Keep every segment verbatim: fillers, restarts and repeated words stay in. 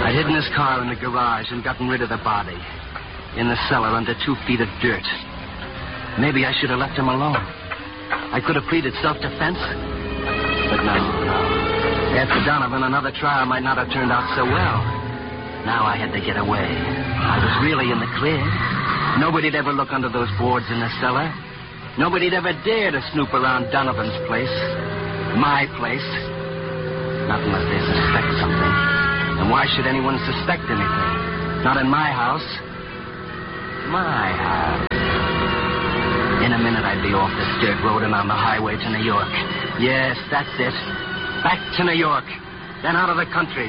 I'd hidden his car in the garage and gotten rid of the body. In the cellar under two feet of dirt. Maybe I should have left him alone. I could have pleaded self-defense. But no, no. After Donovan, another trial might not have turned out so well. Now I had to get away. I was really in the clear. Nobody'd ever look under those boards in the cellar. Nobody'd ever dare to snoop around Donovan's place. My place. Not unless they suspect something. And why should anyone suspect anything? Not in my house. My house. In a minute, I'd be off this dirt road and on the highway to New York. Yes, that's it. Back to New York. Then out of the country.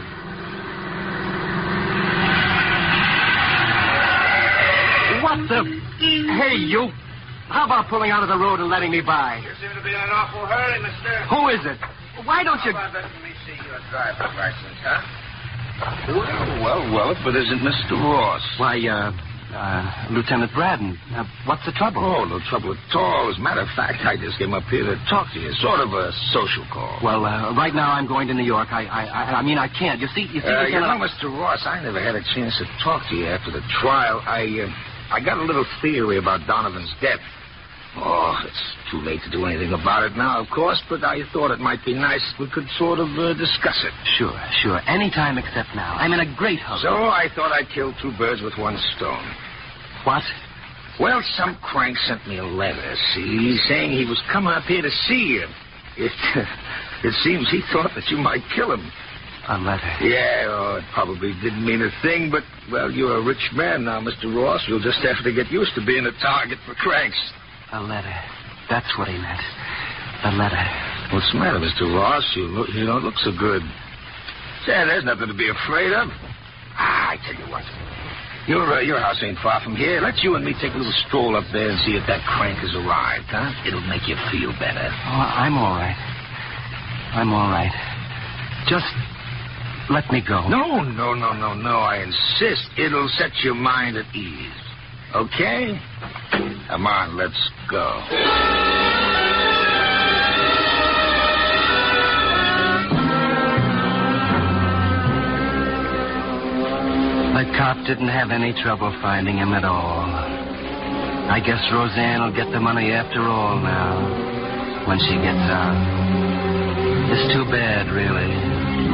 What the... Hey, you. How about pulling out of the road and letting me by? You seem to be in an awful hurry, mister. Who is it? Why don't you... How about letting me see your driver's license, huh? Well, well, well, if it isn't Mister Ross. Why, uh, uh, Lieutenant Braden. Uh, what's the trouble? Oh, no trouble at all. As a matter of fact, I just came up here to talk to you. Sort of a social call. Well, uh, right now I'm going to New York. I, I, I, I mean, I can't. You see, you see, Uh, you Lieutenant... know, Mister Ross, I never had a chance to talk to you after the trial. I, uh, I got a little theory about Donovan's death. Oh, it's too late to do anything about it now, of course, but I thought it might be nice if we could sort of uh, discuss it. Sure, sure. Any time except now. I'm in a great hurry. So I thought I'd kill two birds with one stone. What? Well, some crank sent me a letter, see, saying he was coming up here to see you. It, it seems he thought that you might kill him. A letter? Yeah, oh, it probably didn't mean a thing, but, well, you're a rich man now, Mister Ross. You'll just have to get used to being a target for cranks. A letter. That's what he meant. A letter. What's the matter, Mister Ross? You look, you don't look so good. Say, there's nothing to be afraid of. Ah, I tell you what. Your, uh, your house ain't far from here. Let's you and me take a little stroll up there and see if that crank has arrived, huh? It'll make you feel better. Oh, I'm all right. I'm all right. Just let me go. No, no, no, no, no. I insist. It'll set your mind at ease. Okay? Come on, let's go. The cop didn't have any trouble finding him at all. I guess Roseanne will get the money after all now, when she gets out. It's too bad, really.